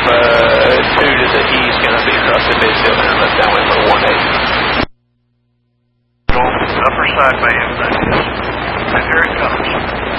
2 to the east, going to be across the Midfield Inlet, downwind level 18. Upper side bay of that, yes. And here it comes.